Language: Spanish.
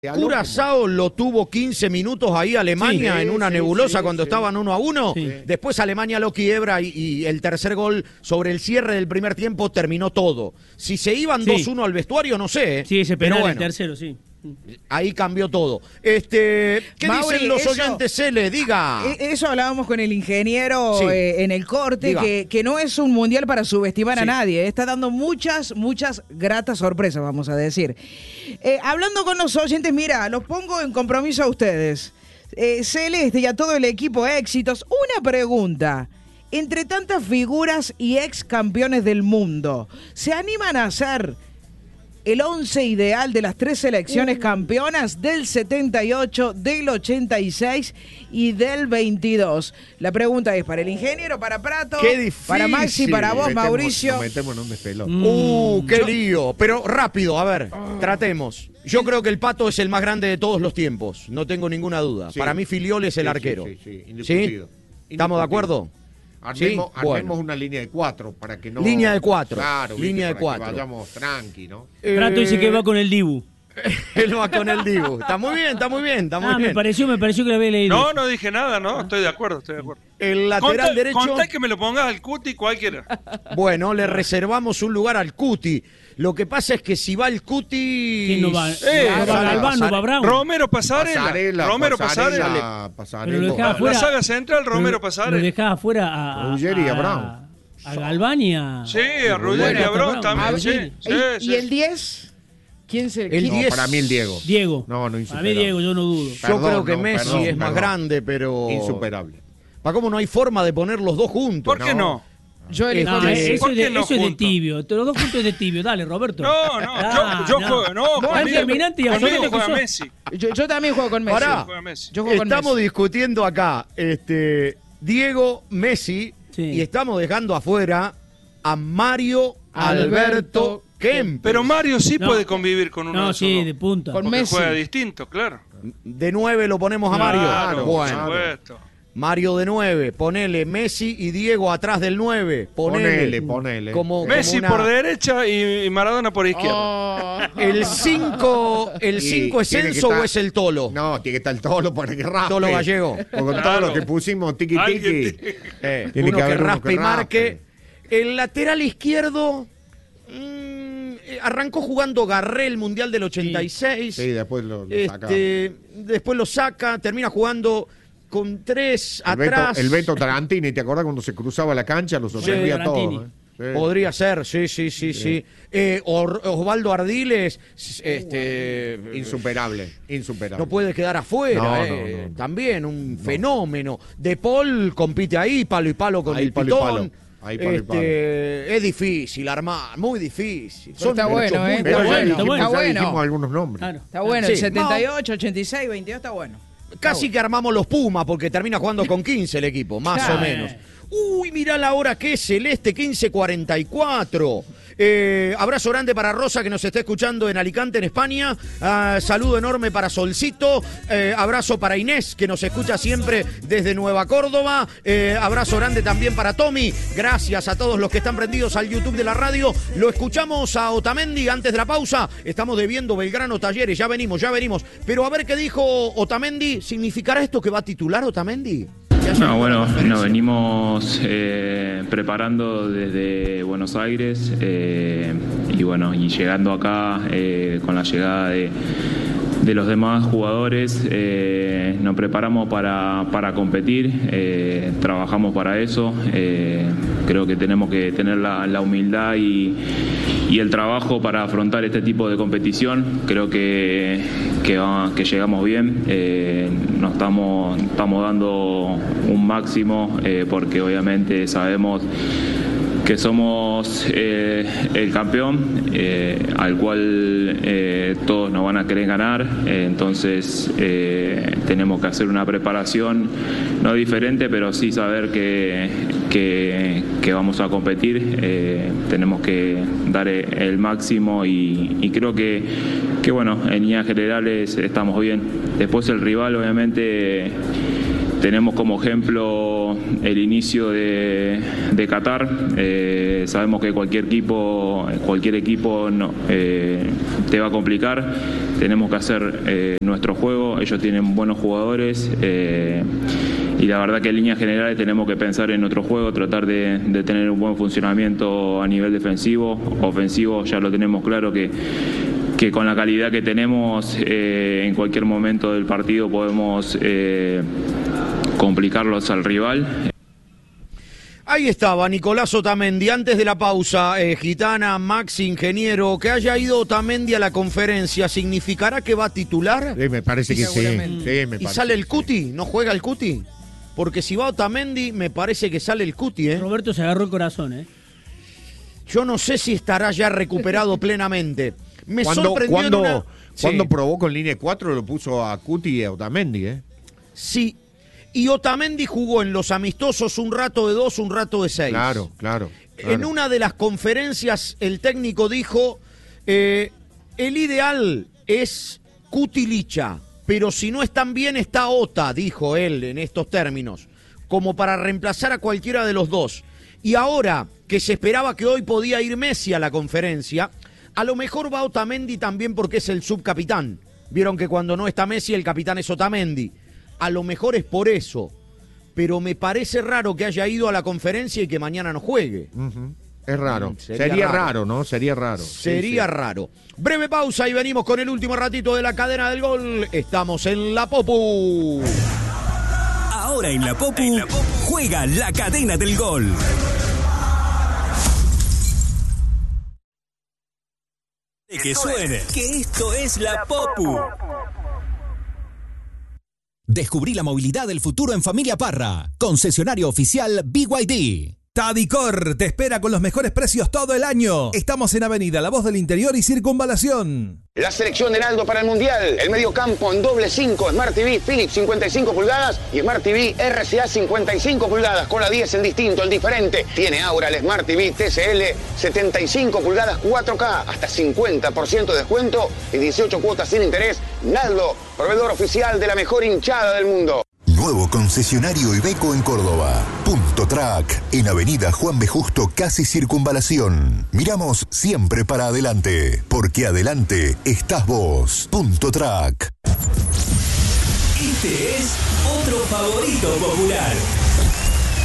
Curazao lo tuvo 15 minutos ahí Alemania en una nebulosa cuando estaban 1-1. Sí. Después Alemania lo quiebra y el tercer gol sobre el cierre del primer tiempo terminó todo. Si se iban 2-1 al vestuario, no sé. Sí, ese penal, pero bueno, el tercero, sí. ahí cambió todo. ¿Qué Mauri, dicen los eso- oyentes, Cele? Diga. Eso hablábamos con el ingeniero Sí. en el corte, Diga. que no es un mundial para subestimar a Sí. nadie. Está dando muchas gratas sorpresas, vamos a decir. Hablando con los oyentes, mira, los pongo en compromiso a ustedes. Celeste y a todo el equipo, éxitos. Una pregunta. Entre tantas figuras y ex campeones del mundo, ¿se animan a hacer el 11 ideal de las 3 selecciones campeonas del 78, del 86 y del 22? La pregunta es para el ingeniero, para Prato, Qué difícil. para Maxi, para vos, Mauricio. Nos metemos en un despelote. Qué lío. Pero rápido, a ver, tratemos. Yo creo que el Pato es el más grande de todos los tiempos, no tengo ninguna duda. Sí. Para mí Filiol es el Sí, arquero. sí, indiscutido. ¿Estamos de acuerdo? Armemos, Sí, bueno. armemos una línea de 4 para que no... Línea de 4. Claro, Línea de para que 4. vayamos tranqui, ¿no? Prato dice que va con el Dibu. Él va con el Dibu. Está muy bien, está muy bien, está muy Me bien. pareció que lo había leído. No, no dije nada, no, estoy de acuerdo. El lateral derecho. Con tal que me lo pongas al cuti cualquiera. Bueno, le reservamos un lugar al Cuti. Lo que pasa es que si va el Cuti. ¿Quién no va? va ¿No va Galván, no va Brown? Romero Pasarela. Romero Pasarela. Pero lo dejaba La fuera. saga central, Romero Lo Pasarela. dejaba fuera a Ruggeri y a Brown. A Galván y a... Sí, a Ruggeri y a Brown también. Sí, sí, ¿Y sí. el 10? ¿Quién se El No, 10. para mí el Diego. Diego. No, Para mí insuperable. Diego, yo no dudo. Yo Perdón, creo que no, Messi perdón, es más perdón. grande, pero. Insuperable. ¿Para cómo no hay forma de poner los dos juntos? ¿Por qué no? Yo elijo No, Messi. eso ¿Por es qué de, no eso es de juntos? tibio. Los dos puntos es de tibio. Dale, Roberto. No, yo juego, no, Tan conmigo- terminante y conmigo absoluto que juega sos. Messi. Yo también juego con Messi. Pará. Juega Messi. Yo juego con Estamos Messi. discutiendo acá Diego, Messi, Sí. y estamos dejando afuera a Mario Alberto Kempes. Pero Mario sí No. puede convivir con uno de No, esos sí, dos. de punta. Con Porque Messi. juega distinto, claro. De 9 lo ponemos a Mario. Claro, Bueno, por supuesto. Mario de 9, ponele Messi y Diego atrás del 9. Ponele. Como Messi una- por derecha y Maradona por izquierda. Oh. ¿El 5 Y es tiene que Censo estar- o es el Tolo? No, tiene que estar el Tolo para que raspe. Tolo Gallego. Porque con todo Claro. lo que pusimos, tiki Alguien tiki. tiene- Tiene Uno que que haber uno raspe que y marque. raspe. El lateral izquierdo arrancó jugando Garré el Mundial del 86. Sí, después lo sacamos. Después lo saca, termina jugando con 3 atrás. El Beto Tarantini, ¿te acuerdas cuando se cruzaba la cancha? Los sorprendía a Tarantini. todos. Sí. Podría ser, sí. Osvaldo Ardiles, Insuperable. no puede quedar afuera. No. También un fenómeno. De Paul compite ahí, palo y palo con Ahí, el palo y Pitón. palo. Ahí, palo y palo. Es difícil armar, muy difícil. Pero está bueno, muchos muy está Pero ya bueno, dijimos, está ya bueno. dijimos algunos nombres. Claro. Está bueno, Sí. el 78, 86, 22 está bueno. Casi que armamos los Pumas porque termina jugando con 15 el equipo, más Claro. o menos. Uy, mirá la hora que es, Celeste, 15:44. Abrazo grande para Rosa que nos está escuchando en Alicante, en España. Saludo enorme para Solcito. Abrazo para Inés que nos escucha siempre desde Nueva Córdoba. Abrazo grande también para Tommy. Gracias a todos los que están prendidos al YouTube de la radio. Lo escuchamos a Otamendi antes de la pausa. Estamos debiendo Belgrano Talleres. Ya venimos. Pero a ver qué dijo Otamendi. ¿Significará esto que va a titular Otamendi? No, bueno, nos venimos preparando desde Buenos Aires y llegando acá con la llegada de los demás jugadores, nos preparamos para competir, trabajamos para eso, creo que tenemos que tener la humildad y el trabajo para afrontar este tipo de competición. Creo que llegamos bien, nos estamos dando un máximo porque obviamente sabemos que somos el campeón al cual todos nos van a querer ganar, entonces tenemos que hacer una preparación no diferente, pero sí saber que vamos a competir, tenemos que dar el máximo y creo que bueno, en líneas generales estamos bien. Después el rival obviamente tenemos como ejemplo el inicio de Qatar. Sabemos que cualquier equipo te va a complicar. tenemos que hacer nuestro juego. Ellos tienen buenos jugadores y la verdad que en líneas generales tenemos que pensar en nuestro juego, tratar de tener un buen funcionamiento a nivel defensivo. Ofensivo ya lo tenemos claro que con la calidad que tenemos en cualquier momento del partido podemos complicarlos al rival. Ahí estaba Nicolás Otamendi. Antes de la pausa, Gitana, Maxi, ingeniero, que haya ido Otamendi a la conferencia, ¿significará que va a titular? Me parece que sí. Seguramente. Me ¿Y parece sale el que Cuti? ¿No juega el Cuti? Porque si va Otamendi, me parece que sale el Cuti, ¿eh? Roberto se agarró el corazón, ¿eh? Yo no sé si estará ya recuperado plenamente. Me Cuando sorprendió en una... Cuando Sí. probó con línea 4 lo puso a Cuti y a Otamendi, ¿eh? Sí. Y Otamendi jugó en los amistosos un rato de 2, un rato de 6. Claro. En una de las conferencias el técnico dijo, el ideal es Cuti Licha, pero si no están bien está Ota, dijo él en estos términos, como para reemplazar a cualquiera de los dos. Y ahora que se esperaba que hoy podía ir Messi a la conferencia, a lo mejor va Otamendi también porque es el subcapitán. Vieron que cuando no está Messi el capitán es Otamendi. A lo mejor es por eso, pero me parece raro que haya ido a la conferencia y que mañana no juegue. Es raro. Sería Sería raro. raro, ¿no? Sería raro. Sería raro. Breve pausa y venimos con el último ratito de la cadena del gol. Estamos en la Popu. Ahora en la Popu, juega la cadena del gol. Que suene, que esto es la Popu. Descubrí la movilidad del futuro en Familia Parra. Concesionario oficial BYD. Tadicor te espera con los mejores precios todo el año. Estamos en Avenida La Voz del Interior y Circunvalación. La selección de Naldo para el Mundial. El medio campo en doble 5. Smart TV Philips 55 pulgadas y Smart TV RCA 55 pulgadas. Con la 10 el distinto, el diferente. Tiene ahora el Smart TV TCL 75 pulgadas 4K. Hasta 50% de descuento y 18 cuotas sin interés. Naldo, proveedor oficial de la mejor hinchada del mundo. Nuevo concesionario Iveco en Córdoba. Punto Track, en Avenida Juan B. Justo, casi Circunvalación. Miramos siempre para adelante, porque adelante estás vos. Punto Track. Este es otro favorito popular.